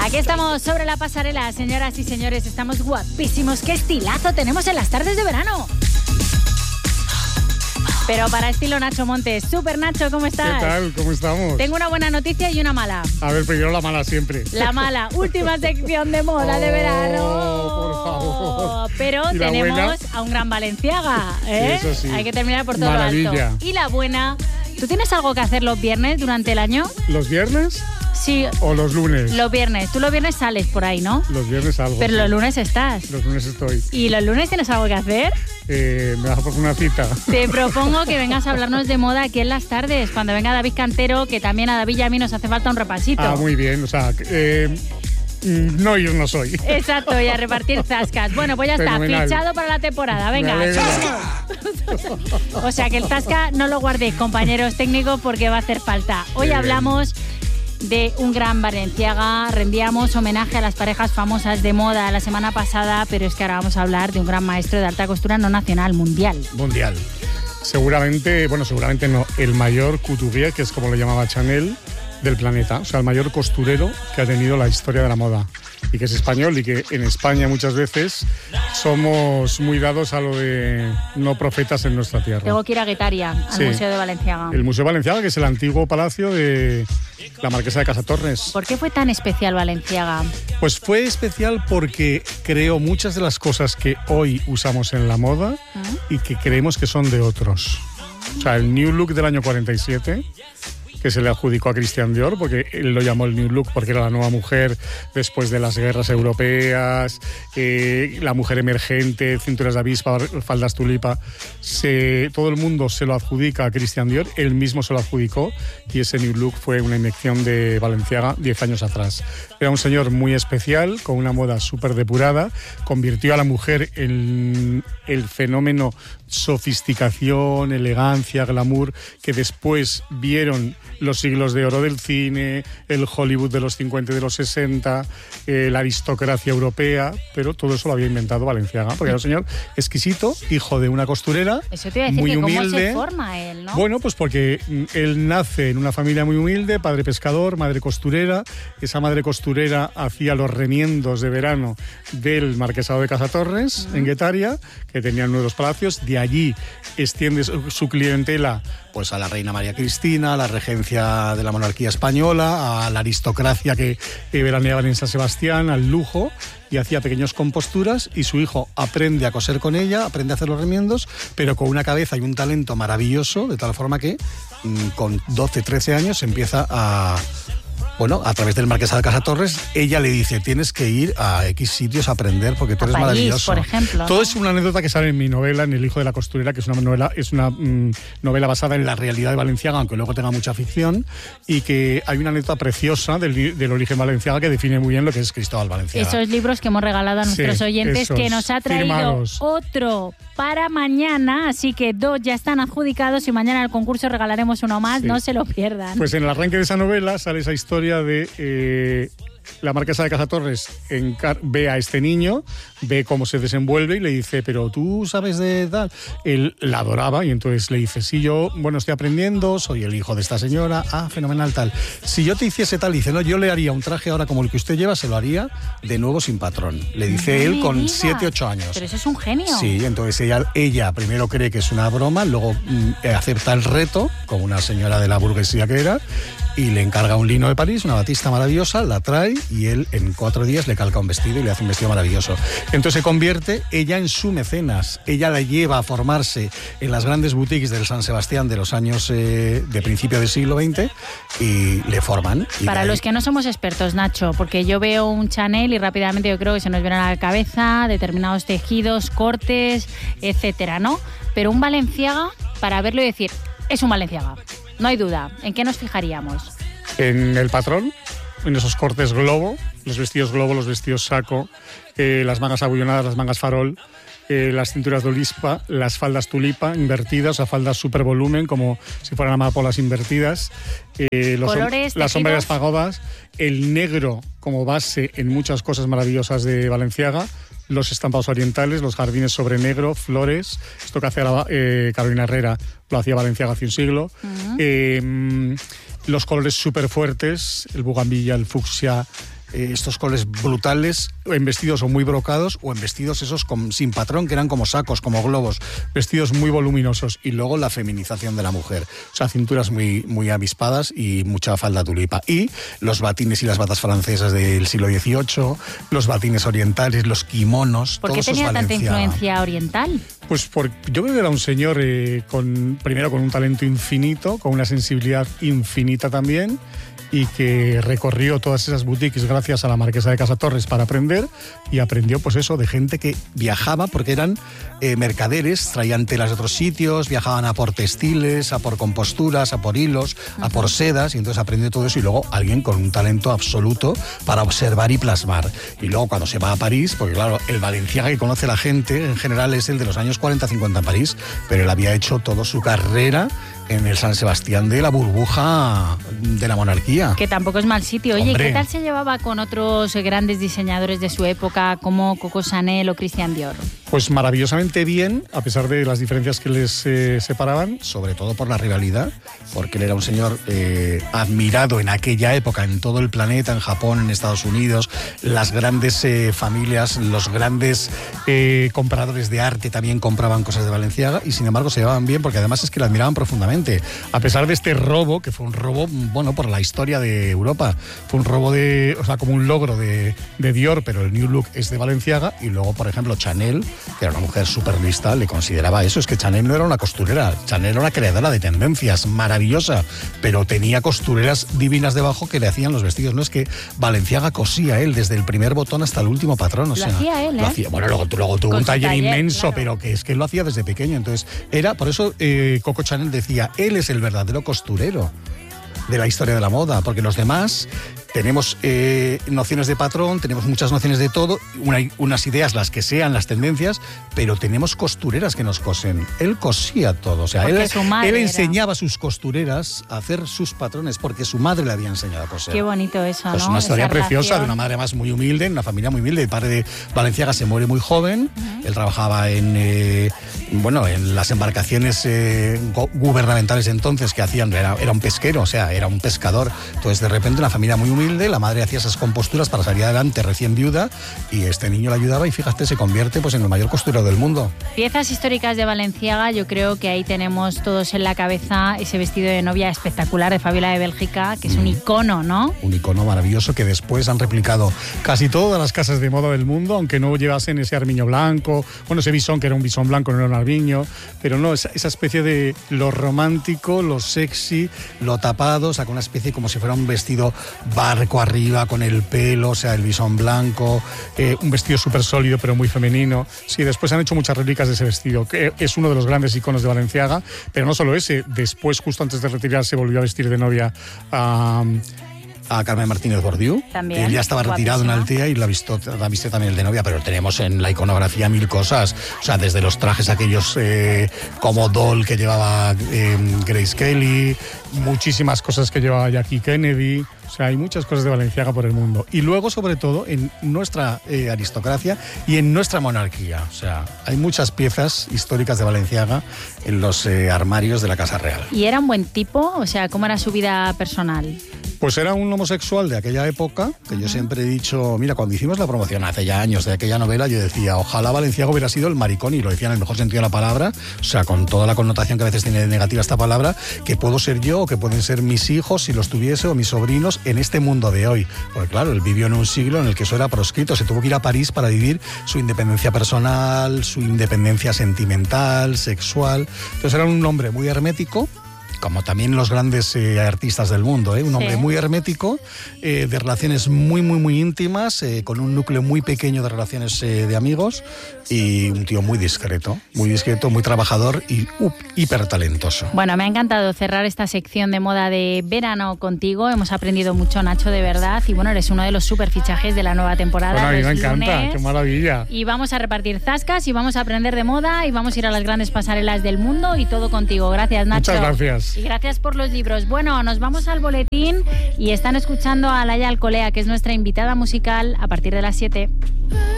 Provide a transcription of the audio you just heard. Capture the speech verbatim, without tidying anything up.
Aquí estamos sobre la pasarela, señoras y señores, estamos guapísimos. ¡Qué estilazo tenemos en las tardes de verano! Pero para estilo Nacho Montes. Super Nacho, ¿cómo estás? ¿Qué tal? ¿Cómo estamos? Tengo una buena noticia y una mala. A ver, primero la mala siempre. La mala, última sección de moda oh, de verano. Por favor. Pero tenemos buena? a un gran Valenciaga, ¿eh? Sí, eso sí. Hay que terminar por todo Maravilla. lo alto. Y la buena, ¿tú tienes algo que hacer los viernes durante el año? ¿Los viernes? Sí. ¿O los lunes? Los viernes. Tú los viernes sales por ahí, ¿no? Los viernes salgo. Pero sí. los lunes estás. Los lunes estoy. ¿Y los lunes tienes algo que hacer? Eh, me vas a poner una cita. Te propongo que vengas a hablarnos de moda aquí en las tardes, cuando venga David Cantero, que también a David y a mí nos hace falta un repasito. Ah, muy bien. O sea, eh, no ir no soy. Exacto, y a repartir zascas. Bueno, pues ya Fenomenal. está, fichado para la temporada. Venga, o sea que el zasca no lo guardéis, compañeros técnicos, porque va a hacer falta. Hoy bien. hablamos de un gran Balenciaga, rendíamos homenaje a las parejas famosas de moda la semana pasada, pero es que ahora vamos a hablar de un gran maestro de alta costura no nacional, mundial. Mundial. Seguramente, bueno, seguramente no, el mayor couturier, que es como lo llamaba Chanel, del planeta. O sea, el mayor costurero que ha tenido la historia de la moda. Y que es español y que en España muchas veces somos muy dados a lo de no profetas en nuestra tierra. Tengo que ir a Guetaria, al Sí. Museo de Balenciaga. El Museo Balenciaga, que es el antiguo palacio de la Marquesa de Casatorres. ¿Por qué fue tan especial Balenciaga? Pues fue especial porque creó muchas de las cosas que hoy usamos en la moda ¿Mm? y que creemos que son de otros. O sea, el New Look del año cuarenta y siete, que se le adjudicó a Christian Dior, porque él lo llamó el New Look porque era la nueva mujer después de las guerras europeas, eh, la mujer emergente, cinturas de avispa, faldas tulipa. Se, todo el mundo se lo adjudica a Christian Dior, él mismo se lo adjudicó, y ese New Look fue una invención de Balenciaga diez años atrás. Era un señor muy especial, con una moda súper depurada, convirtió a la mujer en el fenómeno sofisticación, elegancia, glamour, que después vieron los siglos de oro del cine, el Hollywood de los cincuenta y de los sesenta, eh, la aristocracia europea, pero todo eso lo había inventado Balenciaga, porque era un señor exquisito, hijo de una costurera, Eso te iba a decir, muy que humilde. ¿cómo se forma él, no? Bueno, pues porque él nace en una familia muy humilde, padre pescador, madre costurera. Esa madre costurera hacía los remiendos de verano del Marquesado de Casatorres, uh-huh. en Guetaria, que tenían nuevos palacios. De allí extiende su, su clientela pues a la reina María Cristina, a la regencia de la monarquía española, a la aristocracia que, que veraneaban en San Sebastián, al lujo, y hacía pequeñas composturas, y su hijo aprende a coser con ella, aprende a hacer los remiendos, pero con una cabeza y un talento maravilloso, de tal forma que mmm, con doce, trece años empieza a... Bueno, a través del Marquesado de Casatorres, ella le dice, tienes que ir a X sitios a aprender porque tú a eres París, maravilloso. Por ejemplo, Todo ¿no? es una anécdota que sale en mi novela, en El hijo de la costurera, que es una novela, es una mm, novela basada en la realidad de Balenciaga, aunque luego tenga mucha ficción, y que hay una anécdota preciosa del, del origen Balenciaga que define muy bien lo que es Cristóbal Balenciaga. Esos libros que hemos regalado a nuestros Sí, oyentes, esos, que nos ha traído firmados. otro para mañana, así que dos ya están adjudicados y mañana en el concurso regalaremos uno más, Sí. no se lo pierdan. Pues en el arranque de esa novela sale esa historia de eh, la Marquesa de Casatorres encar- ve a este niño, ve cómo se desenvuelve y le dice, pero tú sabes de tal. Él la adoraba y entonces le dice, sí, yo, bueno, estoy aprendiendo, soy el hijo de esta señora, ah, fenomenal, tal. Si yo te hiciese tal, dice, no, yo le haría un traje ahora como el que usted lleva, se lo haría de nuevo sin patrón. Le dice No él me con digas. siete, ocho años. Pero eso es un genio. Sí, entonces ella, ella primero cree que es una broma, luego mm, acepta el reto, como una señora de la burguesía que era, y le encarga un lino de París, una batista maravillosa, la trae y él en cuatro días le calca un vestido y le hace un vestido maravilloso. Entonces se convierte ella en su mecenas. Ella la lleva a formarse en las grandes boutiques del San Sebastián de los años eh, de principio del siglo veinte y le forman. Y Para ahí... los que no somos expertos, Nacho, porque yo veo un Chanel y rápidamente yo creo que se nos viene a la cabeza determinados tejidos, cortes, etcétera, ¿no? Pero un Balenciaga, para verlo y decir, es un Balenciaga. No hay duda. ¿En qué nos fijaríamos? En el patrón, en esos cortes globo, los vestidos globo, los vestidos saco, eh, las mangas abullonadas, las mangas farol, eh, las cinturas de olispa, las faldas tulipa invertidas, o sea, faldas super volumen, como si fueran amapolas invertidas, eh, los, Colores, las sombreras tejidos. pagodas, el negro como base en muchas cosas maravillosas de Balenciaga, los estampados orientales, los jardines sobre negro, flores, esto que hacía la, eh, Carolina Herrera, lo hacía Balenciaga hace un siglo. Uh-huh. eh, los colores súper fuertes, el bugambilla, el fucsia, eh, estos colores brutales, en vestidos o muy brocados o en vestidos esos con, sin patrón, que eran como sacos, como globos, vestidos muy voluminosos. Y luego la feminización de la mujer, o sea, cinturas muy, muy avispadas y mucha falda tulipa. Y los batines y las batas francesas del siglo dieciocho, los batines orientales, los kimonos. ¿Por qué tenía tanta influencia oriental? Pues por, yo creo que era un señor eh, con, primero con un talento infinito, con una sensibilidad infinita también, y que recorrió todas esas boutiques gracias a la marquesa de Casatorres para aprender, y aprendió pues eso de gente que viajaba porque eran eh, mercaderes, traían telas de otros sitios, viajaban a por textiles, a por composturas, a por hilos, uh-huh. a por sedas, y entonces aprendió todo eso, y luego alguien con un talento absoluto para observar y plasmar. Y luego cuando se va a París, porque claro, el Balenciaga que conoce la gente en general es el de los años cuarenta cincuenta en París, pero él había hecho toda su carrera en el San Sebastián de la burbuja de la monarquía. Que tampoco es mal sitio. Oye, Hombre. ¿qué tal se llevaba con otros grandes diseñadores de su época como Coco Chanel o Christian Dior? Pues maravillosamente bien, a pesar de las diferencias que les eh, separaban. Sobre todo por la rivalidad, porque él era un señor eh, admirado en aquella época en todo el planeta, en Japón, en Estados Unidos. Las grandes eh, familias, los grandes eh, compradores de arte también compraban cosas de Balenciaga, y sin embargo se llevaban bien porque además es que la admiraban profundamente. A pesar de este robo, que fue un robo, bueno, por la historia de Europa, fue un robo de, o sea, como un logro de, de Dior, pero el New Look es de Balenciaga. Y luego, por ejemplo, Chanel, que era una mujer súper lista, le consideraba eso. Es que Chanel no era una costurera, Chanel era una creadora de tendencias, maravillosa, pero tenía costureras divinas debajo que le hacían los vestidos. No es que Balenciaga cosía él desde el primer botón hasta el último patrón. O sea, lo hacía él, ¿eh? Lo hacía. Bueno, luego, luego tuvo Con un taller, taller inmenso, claro. pero que es que él lo hacía desde pequeño. Entonces, era, por eso eh, Coco Chanel decía, él es el verdadero costurero de la historia de la moda, porque los demás tenemos eh, nociones de patrón, tenemos muchas nociones de todo, una, unas ideas, las que sean, las tendencias, pero tenemos costureras que nos cosen. Él cosía todo, o sea, él, él enseñaba a sus costureras a hacer sus patrones, porque su madre le había enseñado a coser. Qué bonito eso, pues ¿no? Una historia Esa preciosa relación. de una madre más muy humilde, una familia muy humilde. El padre de Balenciaga se muere muy joven, uh-huh. él trabajaba en, eh, bueno, en las embarcaciones eh, gubernamentales entonces que hacían, era, era un pesquero, o sea, era un pescador. Entonces, de repente, una familia muy humilde, la madre hacía esas composturas para salir adelante recién viuda, y este niño la ayudaba, y fíjate, se convierte pues en el mayor costurero del mundo. Piezas históricas de Balenciaga, yo creo que ahí tenemos todos en la cabeza ese vestido de novia espectacular de Fabiola de Bélgica, que es mm. un icono, ¿no? Un icono maravilloso que después han replicado casi todas las casas de moda del mundo, aunque no llevasen ese armiño blanco, bueno, ese bisón que era un bisón blanco, no era un armiño, pero no, esa, esa especie de lo romántico, lo sexy, lo tapado, o sea, con una especie como si fuera un vestido barco arriba, con el pelo, o sea, el bisón blanco, eh, un vestido súper sólido pero muy femenino. Sí, después han hecho muchas réplicas de ese vestido, que es uno de los grandes iconos de Balenciaga, pero no solo ese, después, justo antes de retirarse, volvió a vestir de novia a... a Carmen Martínez Bordiú, también, él ya estaba retirado en Altea y la visto, la viste también el de novia, pero tenemos en la iconografía mil cosas, o sea, desde los trajes aquellos eh, como doll que llevaba eh, Grace Kelly, muchísimas cosas que llevaba Jackie Kennedy. O sea, hay muchas cosas de Balenciaga por el mundo. Y luego, sobre todo, en nuestra eh, aristocracia y en nuestra monarquía. O sea, hay muchas piezas históricas de Balenciaga en los eh, armarios de la Casa Real. ¿Y era un buen tipo? O sea, ¿cómo era su vida personal? Pues era un homosexual de aquella época, que yo siempre he dicho, mira, cuando hicimos la promoción hace ya años de aquella novela, yo decía, ojalá Balenciaga hubiera sido el maricón, y lo decía en el mejor sentido de la palabra, o sea, con toda la connotación que a veces tiene de negativa esta palabra, que puedo ser yo, o que pueden ser mis hijos, si los tuviese, o mis sobrinos, en este mundo de hoy. Porque claro, él vivió en un siglo en el que eso era proscrito, se tuvo que ir a París para vivir su independencia personal, su independencia sentimental, sexual. Entonces era un hombre muy hermético, como también los grandes eh, artistas del mundo, ¿eh? Un hombre sí. muy hermético, eh, de relaciones muy, muy, muy íntimas, eh, con un núcleo muy pequeño de relaciones eh, de amigos, y un tío muy discreto, muy discreto, muy trabajador y uh, hiper talentoso. Bueno, me ha encantado cerrar esta sección de moda de verano contigo. Hemos aprendido mucho, Nacho, de verdad, y bueno, eres uno de los super fichajes de la nueva temporada. Bueno, a mí me encanta, lunes. Qué maravilla. Y vamos a repartir zascas y vamos a aprender de moda y vamos a ir a las grandes pasarelas del mundo y todo contigo. Gracias, Nacho. Muchas gracias. Y gracias por los libros. Bueno, nos vamos al boletín y están escuchando a Laia Alcolea, que es nuestra invitada musical, a partir de las siete.